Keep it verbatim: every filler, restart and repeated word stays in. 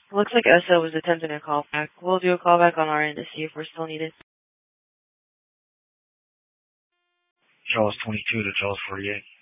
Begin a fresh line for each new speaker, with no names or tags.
Looks like E S A was attempting a callback. We'll do a callback on our end to see if we're still needed.
Jaws twenty-two to Jaws forty-eight.